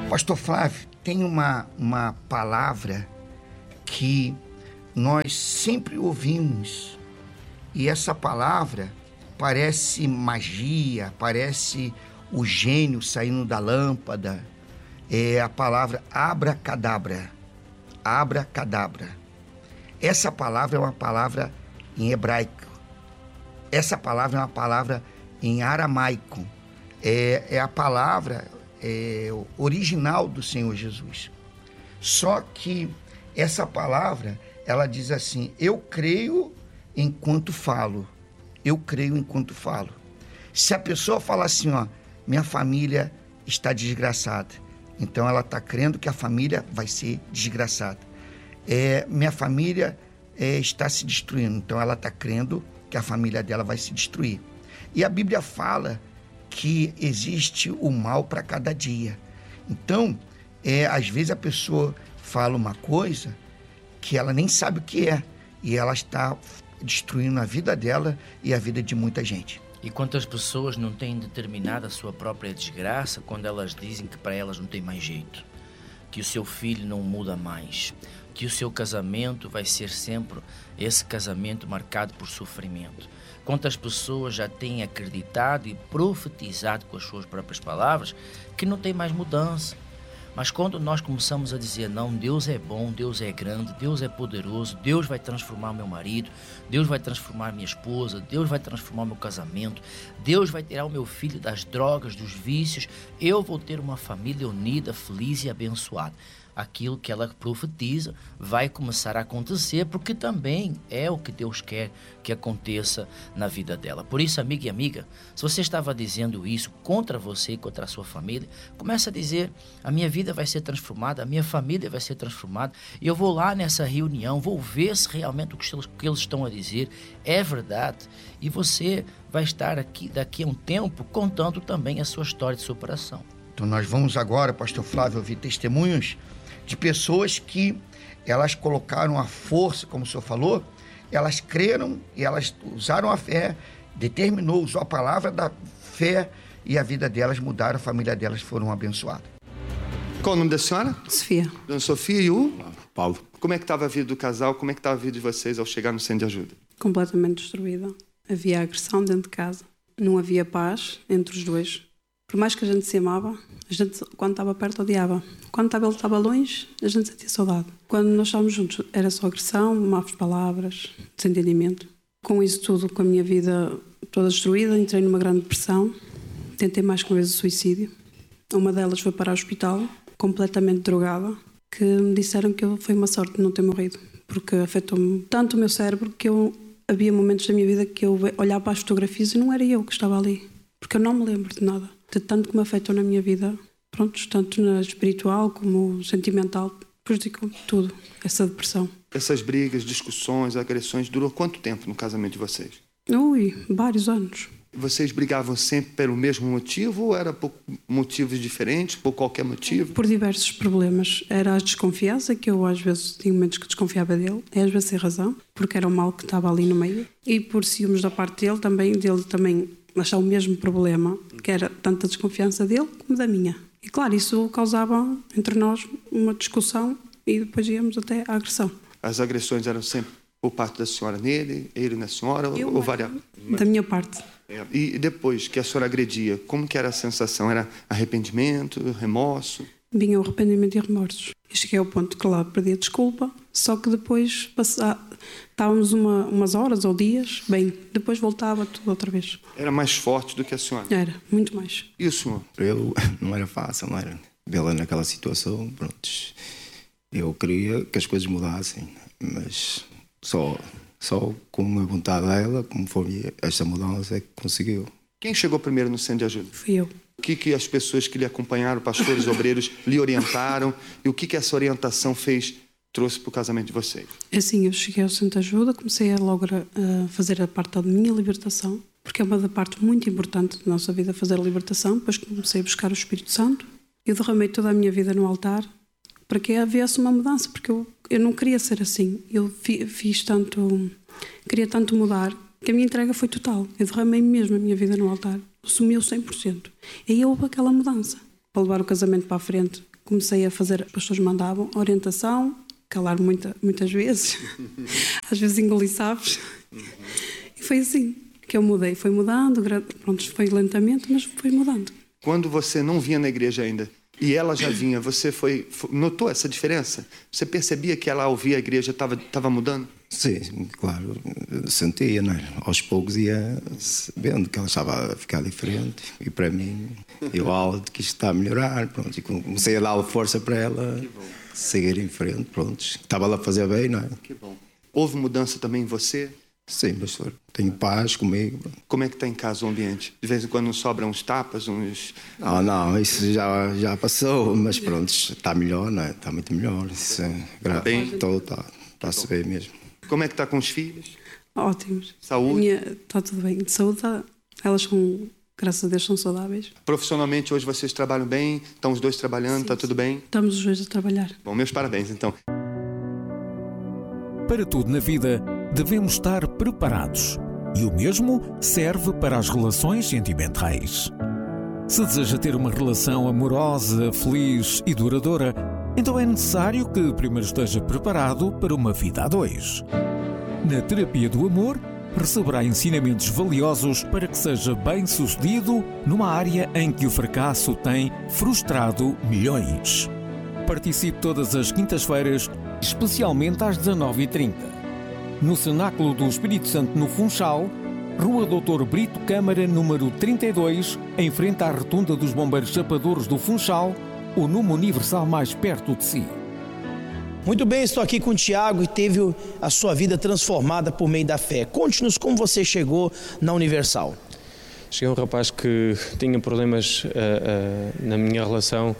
Pastor Flávio, tem uma palavra que nós sempre ouvimos, e essa palavra parece magia, parece o gênio saindo da lâmpada. É a palavra abracadabra. Abracadabra. Essa palavra é uma palavra em hebraico. Essa palavra é uma palavra em aramaico. É a palavra original do Senhor Jesus. Só que essa palavra, ela diz assim: eu creio enquanto falo. Eu creio enquanto falo. Se a pessoa fala assim, ó, minha família está desgraçada, então ela está crendo que a família vai ser desgraçada. Minha família está se destruindo, então ela está crendo que a família dela vai se destruir. E a Bíblia fala que existe o mal para cada dia. Então, às vezes a pessoa fala uma coisa que ela nem sabe o que é, e ela está destruindo a vida dela e a vida de muita gente. E quantas pessoas não têm determinado a sua própria desgraça quando elas dizem que para elas não tem mais jeito, que o seu filho não muda mais, que o seu casamento vai ser sempre esse casamento marcado por sofrimento. Quantas pessoas já têm acreditado e profetizado com as suas próprias palavras que não tem mais mudança. Mas quando nós começamos a dizer, não, Deus é bom, Deus é grande, Deus é poderoso, Deus vai transformar meu marido, Deus vai transformar minha esposa, Deus vai transformar meu casamento, Deus vai tirar o meu filho das drogas, dos vícios, eu vou ter uma família unida, feliz e abençoada. Aquilo que ela profetiza vai começar a acontecer, porque também é o que Deus quer que aconteça na vida dela. Por isso, amigo e amiga, se você estava dizendo isso contra você e contra a sua família, comece a dizer, a minha vida vai ser transformada, a minha família vai ser transformada, e eu vou lá nessa reunião, vou ver se realmente o que eles estão a dizer é verdade, e você vai estar aqui daqui a um tempo contando também a sua história de superação. Então nós vamos agora, pastor Flávio, ouvir testemunhos de pessoas que elas colocaram a força, como o senhor falou, elas creram e elas usaram a fé, usou a palavra da fé, e a vida delas mudaram, a família delas foram abençoadas. Qual o nome da senhora? Sofia. Dona Sofia e o? Paulo. Como é que estava a vida do casal? Como é que estava a vida de vocês ao chegar no centro de ajuda? Completamente destruída. Havia agressão dentro de casa. Não havia paz entre os dois. Por mais que a gente se amava, a gente, quando estava perto, odiava. Quando ele estava longe, a gente sentia saudade. Quando nós estávamos juntos, era só agressão, más palavras, desentendimento. Com isso tudo, com a minha vida toda destruída, entrei numa grande depressão. Tentei mais que uma vez o suicídio. Uma delas foi para o hospital, completamente drogada, que me disseram que foi uma sorte não ter morrido, porque afetou-me tanto o meu cérebro que havia momentos da minha vida que eu olhava para as fotografias e não era eu que estava ali, porque eu não me lembro de nada. De tanto que me afetou na minha vida, tanto na espiritual como sentimental, prejudicou tudo, essa depressão. Essas brigas, discussões, agressões, durou quanto tempo no casamento de vocês? Vários anos. Vocês brigavam sempre pelo mesmo motivo ou era por motivos diferentes, por qualquer motivo? Por diversos problemas. Era a desconfiança, que eu às vezes tinha momentos que desconfiava dele, às vezes sem razão, porque era o mal que estava ali no meio. E por ciúmes da parte dele também achar o mesmo problema, que era tanto a desconfiança dele como da minha. E claro, isso causava entre nós uma discussão e depois íamos até à agressão. As agressões eram sempre por parte da senhora nele, ele na senhora, ou variava? Da minha parte. E depois que a senhora agredia, como que era a sensação? Era arrependimento, remorso? Vinha o arrependimento e remorsos. Eu cheguei ao ponto que lá perdi a desculpa, só que depois estávamos umas horas ou dias, depois voltava tudo outra vez. Era mais forte do que a senhora? Era, muito mais. E o senhor? Eu não era fácil, não era? Vê-la naquela situação, pronto. Eu queria que as coisas mudassem, mas só com a vontade dela, como foi esta mudança, é que conseguiu. Quem chegou primeiro no centro de ajuda? Fui eu. O que as pessoas que lhe acompanharam, pastores, obreiros, lhe orientaram, e o que essa orientação trouxe para o casamento de vocês? Assim, eu cheguei ao centro de ajuda, comecei logo a fazer a parte da minha libertação, porque é uma parte muito importante da nossa vida, fazer a libertação. Depois comecei a buscar o Espírito Santo. Eu derramei toda a minha vida no altar para que houvesse uma mudança, porque eu não queria ser assim. Eu queria tanto mudar, que a minha entrega foi total. Eu derramei mesmo a minha vida no altar. Assumiu 100%. E aí houve aquela mudança. Para levar o casamento para a frente, comecei a fazer, as pessoas mandavam orientação, calar muitas vezes, às vezes engoli sapos. E foi assim que eu mudei. Foi mudando, pronto, foi lentamente, mas foi mudando. Quando você não vinha na igreja ainda e ela já vinha, você notou essa diferença? Você percebia que ela, ao vir a igreja, estava mudando? Sim, claro, sentia, não é? Aos poucos ia vendo que ela estava a ficar diferente. E para mim, eu de que isto está a melhorar, pronto. E comecei a dar força para ela seguir em frente, pronto. Estava lá a fazer bem, não é? Que bom. Houve mudança também em você? Sim, pastor. Tenho paz comigo. Como é que está em casa o ambiente? De vez em quando sobram uns tapas, uns... Não, isso já passou, mas pronto, está melhor, não é? Está muito melhor. Isso é bem? Está-se bem mesmo. Como é que está com os filhos? Ótimos. Saúde? Está tudo bem. De saúde, elas graças a Deus são saudáveis. Profissionalmente hoje vocês trabalham bem? Estão os dois trabalhando? Está tudo bem? Estamos os dois a trabalhar. Bom, meus parabéns então. Para tudo na vida, devemos estar preparados. E o mesmo serve para as relações sentimentais. Se deseja ter uma relação amorosa, feliz e duradoura, então é necessário que primeiro esteja preparado para uma vida a dois. Na terapia do amor, receberá ensinamentos valiosos para que seja bem-sucedido numa área em que o fracasso tem frustrado milhões. Participe todas as quintas-feiras, especialmente às 19h30. No Cenáculo do Espírito Santo, no Funchal, Rua Doutor Brito Câmara, número 32, em frente à Rotunda dos Bombeiros Chapadores do Funchal, o número universal mais perto de si. Muito bem, estou aqui com o Tiago e teve a sua vida transformada por meio da fé. Conte-nos como você chegou na Universal. Cheguei a um rapaz que tinha problemas na minha relação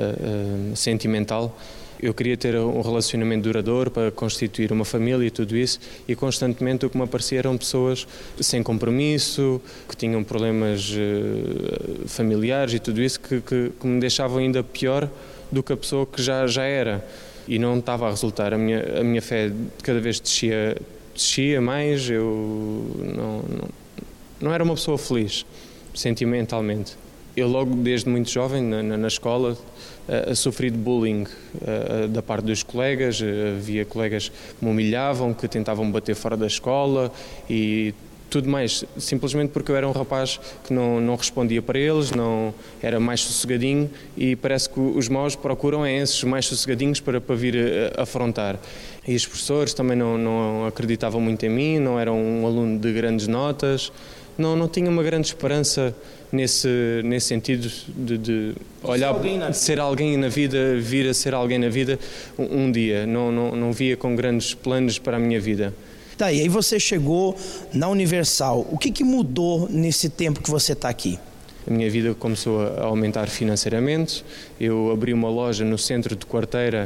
sentimental. Eu queria ter um relacionamento duradouro para constituir uma família e tudo isso, e constantemente o que me aparecia eram pessoas sem compromisso, que tinham problemas familiares e tudo isso, que me deixavam ainda pior do que a pessoa que já era. E não estava a resultar. A minha fé cada vez descia mais, eu não era uma pessoa feliz, sentimentalmente. Eu logo desde muito jovem, na escola, sofri de bullying da parte dos colegas. Havia colegas que me humilhavam, que tentavam me bater fora da escola e tudo mais, simplesmente porque eu era um rapaz que não respondia para eles, não era mais sossegadinho, e parece que os maus procuram esses mais sossegadinhos para vir afrontar. E os professores também não acreditavam muito em mim, não era um aluno de grandes notas, não tinha uma grande esperança nesse sentido de olhar, de ser alguém na vida, vir a ser alguém na vida um dia. Não via com grandes planos para a minha vida. Tá, e aí você chegou na Universal. O que mudou nesse tempo que você está aqui? A minha vida começou a aumentar financeiramente. Eu abri uma loja no centro de Quarteira,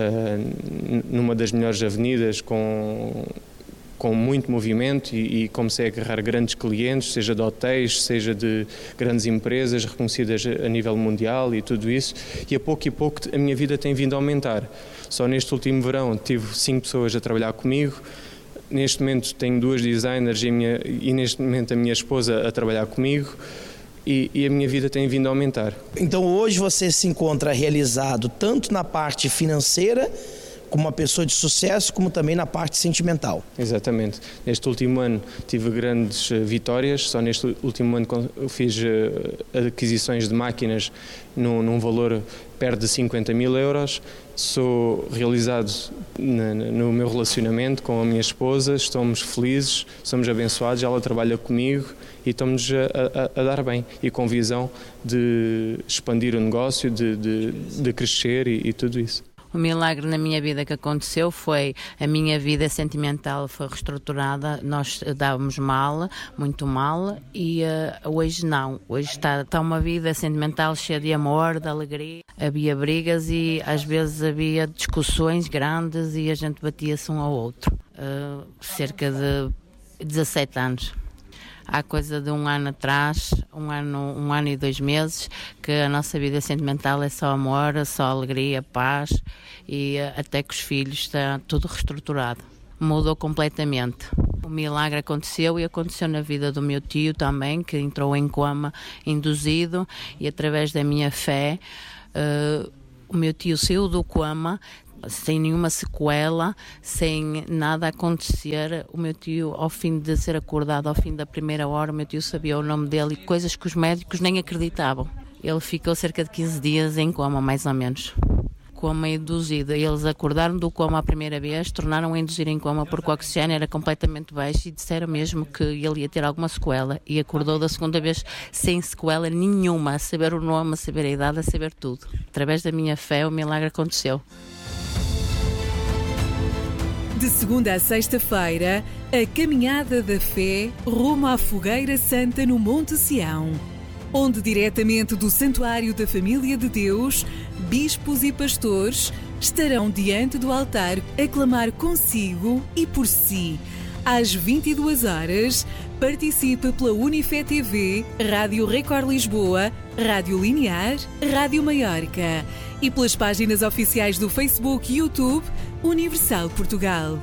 numa das melhores avenidas, com muito movimento, e comecei a agarrar grandes clientes, seja de hotéis, seja de grandes empresas reconhecidas a nível mundial e tudo isso, e a pouco a minha vida tem vindo a aumentar. Só neste último verão tive 5 pessoas a trabalhar comigo. Neste momento tenho 2 designers e neste momento a minha esposa a trabalhar comigo, e a minha vida tem vindo a aumentar. Então hoje você se encontra realizado tanto na parte financeira, como uma pessoa de sucesso, como também na parte sentimental. Exatamente. Neste último ano tive grandes vitórias. Só neste último ano eu fiz aquisições de máquinas num valor perto de 50.000 euros. Sou realizado no meu relacionamento com a minha esposa. Estamos felizes, somos abençoados. Ela trabalha comigo e estamos a dar bem, e com visão de expandir o negócio, de crescer e tudo isso. O milagre na minha vida que aconteceu foi a minha vida sentimental foi reestruturada. Nós dávamos mal, muito mal, e hoje não. Hoje está uma vida sentimental cheia de amor, de alegria. Havia brigas e às vezes havia discussões grandes e a gente batia-se um ao outro. Cerca de 17 anos. Há coisa de um ano atrás, um ano e 2 meses, que a nossa vida sentimental é só amor, só alegria, paz, e até que os filhos está tudo reestruturado. Mudou completamente. O milagre aconteceu, e aconteceu na vida do meu tio também, que entrou em coma induzido, e através da minha fé O meu tio saiu do coma sem nenhuma sequela, sem nada acontecer. O meu tio, ao fim de ser acordado, ao fim da primeira hora, o meu tio sabia o nome dele e coisas que os médicos nem acreditavam. Ele ficou cerca de 15 dias em coma, mais ou menos. Coma induzido. Eles acordaram do coma a primeira vez, tornaram a induzir em coma porque o oxigênio era completamente baixo e disseram mesmo que ele ia ter alguma sequela. E acordou da segunda vez sem sequela nenhuma, a saber o nome, a saber a idade, a saber tudo. Através da minha fé, o milagre aconteceu. De segunda a sexta-feira, a Caminhada da Fé rumo à Fogueira Santa no Monte Sião, onde diretamente do Santuário da Família de Deus, bispos e pastores estarão diante do altar a clamar consigo e por si. Às 22 horas, participe pela Unifé TV, Rádio Record Lisboa, Rádio Linear, Rádio Maiorca e pelas páginas oficiais do Facebook e YouTube Universal Portugal.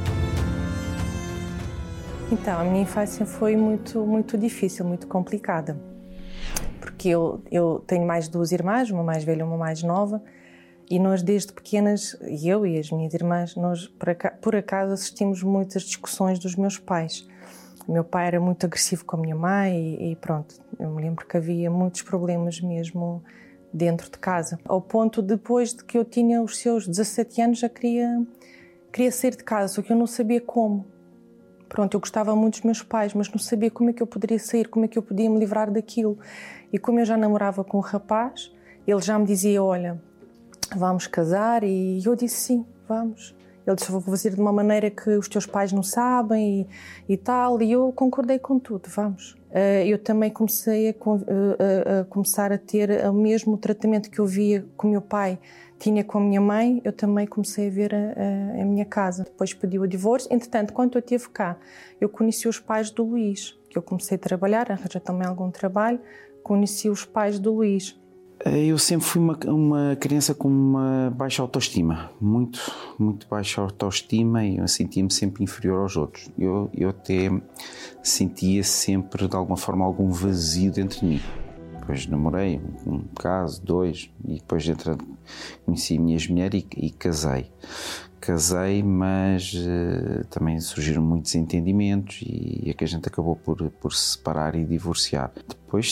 Então, a minha infância foi muito difícil, muito complicada. Porque eu tenho mais 2 irmãs, uma mais velha e uma mais nova, e nós desde pequenas, eu e as minhas irmãs, nós por acaso assistimos muitas discussões dos meus pais. O meu pai era muito agressivo com a minha mãe e pronto, eu me lembro que havia muitos problemas mesmo dentro de casa. Ao ponto, depois de que eu tinha os seus 17 anos, já queria sair de casa, só que eu não sabia como. Pronto, eu gostava muito dos meus pais, mas não sabia como é que eu poderia sair, como é que eu podia me livrar daquilo. E como eu já namorava com um rapaz, ele já me dizia, olha, vamos casar, e eu disse sim, vamos. Ele disse, vou fazer de uma maneira que os teus pais não sabem e tal, e eu concordei com tudo, vamos. Eu também comecei a começar a ter o mesmo tratamento que eu via que o meu pai tinha com a minha mãe, eu também comecei a ver a minha casa. Depois pedi o divórcio. Entretanto, quando eu estive cá, eu conheci os pais do Luís, que eu comecei a trabalhar, arranjar também algum trabalho, conheci os pais do Luís. Eu sempre fui uma criança com uma baixa autoestima, muito baixa autoestima, e eu sentia-me sempre inferior aos outros. Eu até sentia sempre, de alguma forma, algum vazio dentro de mim. Depois namorei, um caso, 2, e depois conheci a minha ex-mulher e casei. Casei, mas também surgiram muitos entendimentos e é que a gente acabou por se separar e divorciar. Depois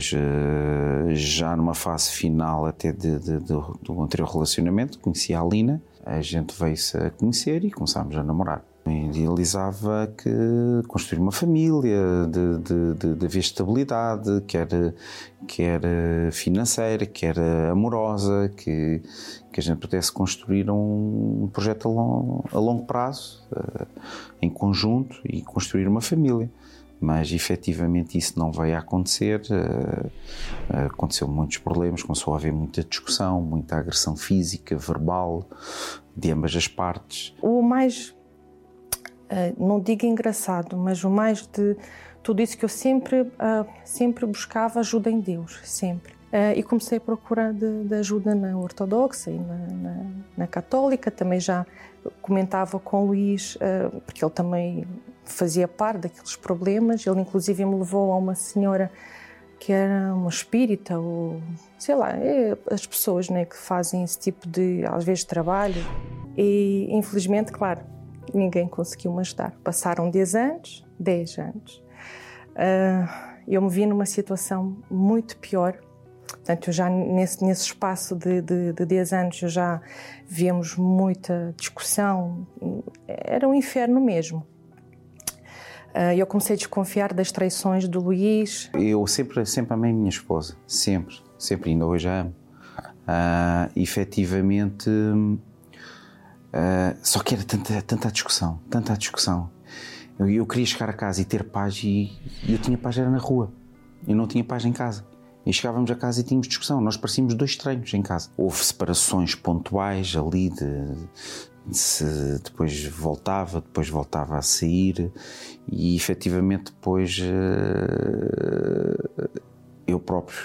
já numa fase final até do anterior relacionamento, conheci a Alina, a gente veio-se a conhecer e começámos a namorar. Idealizava que construir uma família, de haver estabilidade, quer financeira, quer amorosa, que a gente pudesse construir um projeto a longo prazo, em conjunto, e construir uma família. Mas efetivamente isso não veio a acontecer. Aconteceu muitos problemas, começou a haver muita discussão, muita agressão física, verbal, de ambas as partes. O mais, não digo engraçado, mas o mais de tudo isso, que eu sempre buscava ajuda em Deus, sempre. E comecei a procurar de ajuda na ortodoxa e na católica. Também já comentava com o Luís, porque ele também fazia parte daqueles problemas. Ele inclusive me levou a uma senhora que era uma espírita, ou sei lá, as pessoas, né, que fazem esse tipo de, às vezes, trabalho. E infelizmente, claro, ninguém conseguiu me ajudar. Passaram 10 anos. Eu me vi numa situação muito pior. Portanto, eu já nesse espaço de 10 anos eu já víamos muita discussão. Era um inferno mesmo. Eu comecei a desconfiar das traições do Luís. Eu sempre amei a minha esposa. Sempre, ainda hoje a amo. Efetivamente, só que era tanta discussão. Eu queria chegar a casa e ter paz, e eu tinha paz era na rua. Eu não tinha paz em casa. E chegávamos a casa e tínhamos discussão. Nós parecíamos 2 estranhos em casa. Houve separações pontuais ali, depois voltava a sair, e efetivamente depois eu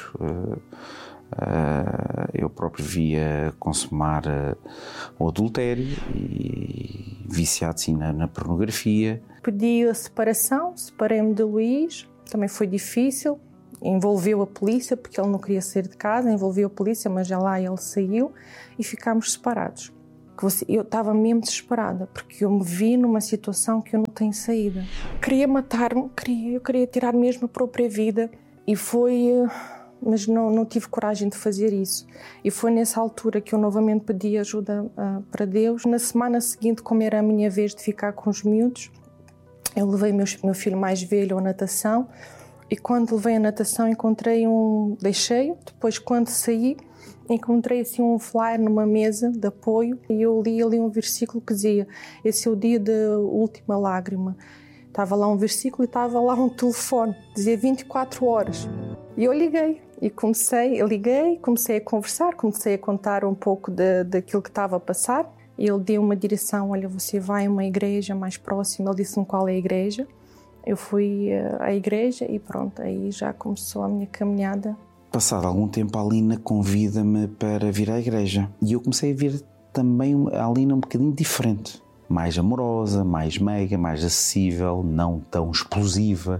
próprio via consumar o adultério e viciado sim na pornografia. Pedi a separação, separei-me de Luís, também foi difícil. envolveu a polícia, porque ele não queria sair de casa, envolveu a polícia, mas já lá ele saiu e ficámos separados. Eu estava mesmo desesperada, porque eu me vi numa situação que eu não tenho saída. Queria matar-me, eu queria tirar mesmo a própria vida, e foi... mas não tive coragem de fazer isso. E foi nessa altura que eu novamente pedi ajuda para Deus. Na semana seguinte, como era a minha vez de ficar com os miúdos, eu levei meu filho mais velho à natação, e quando levei a natação deixei-o. Depois, quando saí, encontrei assim um flyer numa mesa de apoio, e eu li ali um versículo que dizia: esse é o dia da última lágrima. Estava lá um versículo e estava lá um telefone, dizia 24 horas. E eu liguei e comecei a conversar, comecei a contar um pouco daquilo que estava a passar. E ele deu uma direção: olha, você vai a uma igreja mais próxima. Ele disse-me qual é a igreja. Eu fui à igreja e pronto, aí já começou a minha caminhada. Passado algum tempo, a Alina convida-me para vir à igreja. E eu comecei a ver também a Alina um bocadinho diferente. Mais amorosa, mais meiga, mais acessível, não tão explosiva.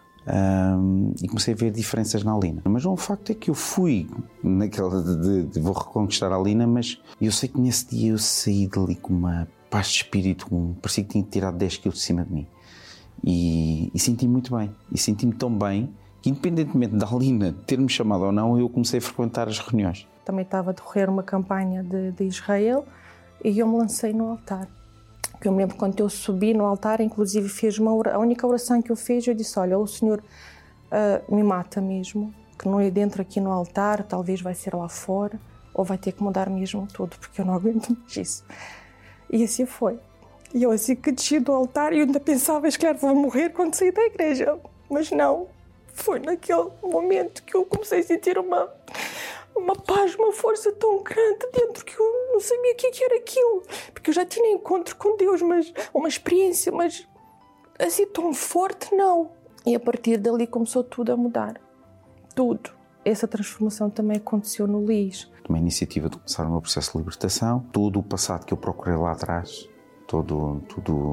E comecei a ver diferenças na Alina. Mas o facto é que eu fui naquela de vou reconquistar a Alina, mas eu sei que nesse dia eu saí dali com uma paz de espírito, parecia que tinha tirado 10 kg de cima de mim. E senti-me muito bem. E senti-me tão bem que, independentemente da Alina ter-me chamado ou não, eu comecei a frequentar as reuniões. Também estava a decorrer uma campanha de Israel e eu me lancei no altar. Eu me lembro quando eu subi no altar, inclusive a única oração que eu fiz, eu disse: olha, o Senhor me mata mesmo, que não é dentro aqui no altar, talvez vai ser lá fora, ou vai ter que mudar mesmo tudo, porque eu não aguento mais isso. E assim foi. E eu assim que desci do altar, eu ainda pensava, claro, vou morrer quando saí da igreja. Mas não, foi naquele momento que eu comecei a sentir uma paz, uma força tão grande dentro que eu não sabia o que era aquilo. Porque eu já tinha encontro com Deus, mas uma experiência, mas assim tão forte, não. E a partir dali começou tudo a mudar. Tudo. Essa transformação também aconteceu no LIS. Tomei a iniciativa de começar o meu processo de libertação. Todo o passado que eu procurei lá atrás, tudo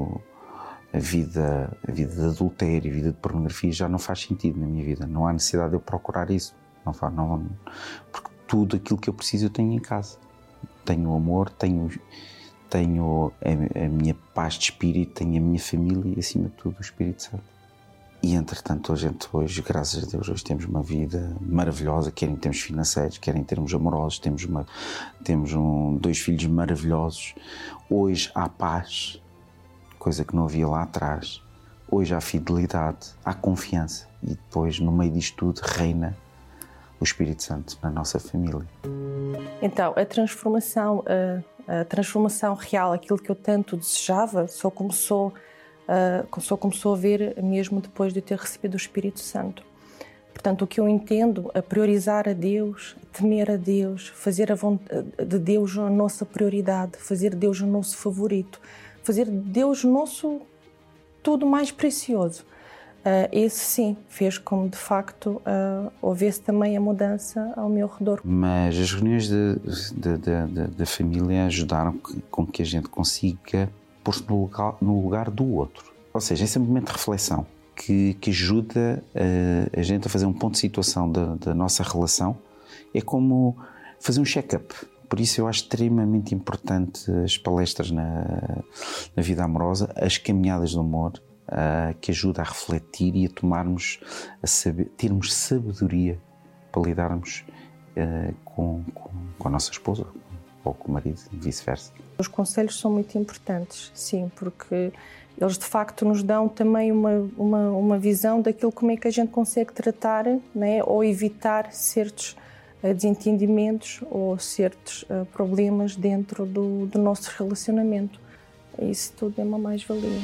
a vida de adultério, a vida de pornografia já não faz sentido na minha vida. Não há necessidade de eu procurar isso. Não, porque tudo aquilo que eu preciso eu tenho em casa. Tenho o amor, tenho a minha paz de espírito, tenho a minha família e, acima de tudo, o Espírito Santo. E, entretanto, hoje, graças a Deus, hoje temos uma vida maravilhosa, quer em termos financeiros, quer em termos amorosos, temos 2 filhos maravilhosos. Hoje há paz, coisa que não havia lá atrás. Hoje há fidelidade, há confiança. E depois, no meio disto tudo, reina o Espírito Santo na nossa família. Então, a transformação real, aquilo que eu tanto desejava, só começou a ver mesmo depois de eu ter recebido o Espírito Santo. Portanto, o que eu entendo, a priorizar a Deus, a temer a Deus, fazer a vontade de Deus a nossa prioridade, fazer Deus o nosso favorito, fazer Deus o nosso tudo mais precioso. Esse sim fez com de facto houvesse também a mudança ao meu redor. Mas as reuniões da família ajudaram com que a gente consiga pôr-se no lugar do outro. Ou seja, esse é um momento de reflexão que ajuda a gente a fazer um ponto de situação da nossa relação. É como fazer um check-up. Por isso eu acho extremamente importante as palestras na vida amorosa, as caminhadas do amor, que ajuda a refletir e a termos sabedoria para lidarmos com a nossa esposa ou com o marido e vice-versa. Os conselhos são muito importantes, sim, porque eles de facto nos dão também uma visão daquilo como é que a gente consegue tratar, né, ou evitar certos desentendimentos ou certos problemas dentro do nosso relacionamento. Isso tudo é uma mais-valia.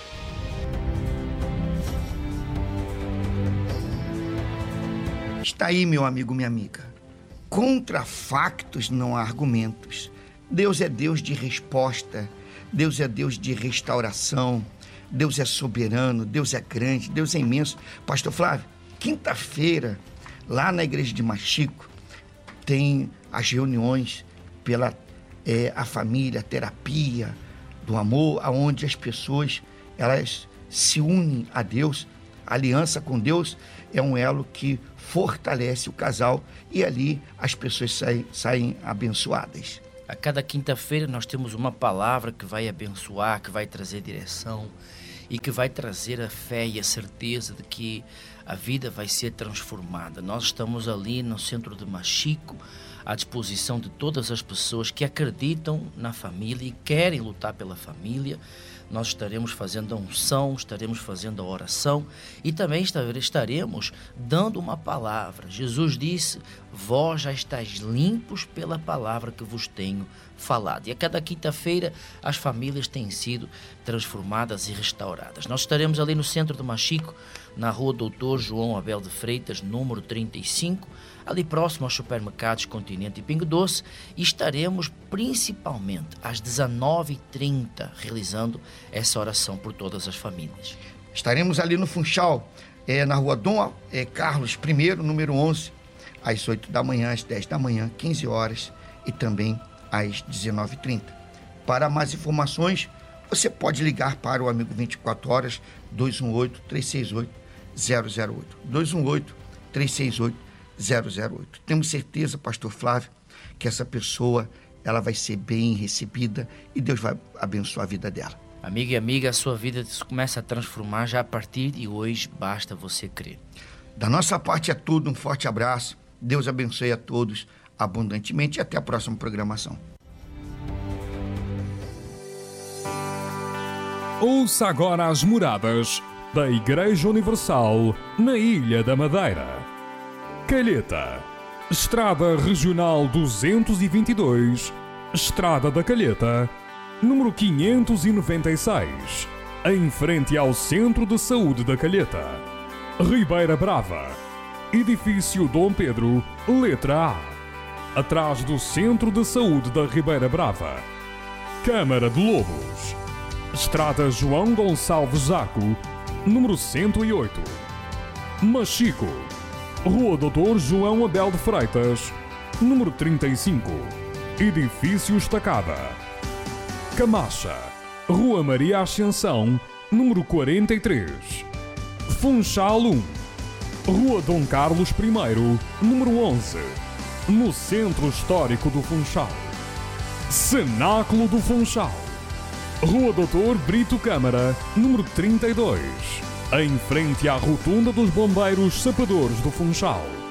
Está aí, meu amigo, minha amiga. Contra factos não há argumentos. Deus é Deus de resposta. Deus é Deus de restauração. Deus é soberano. Deus é grande. Deus é imenso. Pastor Flávio, quinta-feira, lá na igreja de Machico, tem as reuniões pela a família, a terapia do amor, onde as pessoas elas se unem a Deus A aliança com Deus é um elo que fortalece o casal e ali as pessoas saem abençoadas. A cada quinta-feira nós temos uma palavra que vai abençoar, que vai trazer direção e que vai trazer a fé e a certeza de que a vida vai ser transformada. Nós estamos ali no centro de Machico, à disposição de todas as pessoas que acreditam na família e querem lutar pela família. Nós estaremos fazendo a unção, estaremos fazendo a oração e também estaremos dando uma palavra. Jesus disse: vós já estáis limpos pela palavra que vos tenho falado. E a cada quinta-feira as famílias têm sido transformadas e restauradas. Nós estaremos ali no centro de Machico, na rua Doutor João Abel de Freitas, número 35, ali próximo aos supermercados Continente e Pingo Doce, e estaremos principalmente às 19h30 realizando essa oração por todas as famílias. Estaremos ali no Funchal, na rua Dom Carlos I, número 11, às 8 da manhã, às 10 da manhã, 15 horas e também às 19h30. Para mais informações, você pode ligar para o Amigo 24 Horas 218-368-008. 218-368-008. Temos certeza, pastor Flávio, que essa pessoa ela vai ser bem recebida e Deus vai abençoar a vida dela. Amigo e amiga, a sua vida começa a transformar já a partir de hoje, basta você crer. Da nossa parte é tudo, um forte abraço, Deus abençoe a todos abundantemente e até a próxima programação. Ouça agora as moradas da Igreja Universal na Ilha da Madeira. Calheta, Estrada Regional 222, Estrada da Calheta, número 596, em frente ao Centro de Saúde da Calheta. Ribeira Brava, Edifício Dom Pedro, letra A, atrás do Centro de Saúde da Ribeira Brava. Câmara de Lobos, Estrada João Gonçalves Zaco, número 108. Machico, Rua Doutor João Abel de Freitas, número 35, Edifício Estacada. Camacha, Rua Maria Ascensão, número 43. Funchal 1, Rua Dom Carlos I, número 11, no Centro Histórico do Funchal. Cenáculo do Funchal, Rua Doutor Brito Câmara, número 32, em frente à Rotunda dos Bombeiros Sapadores do Funchal.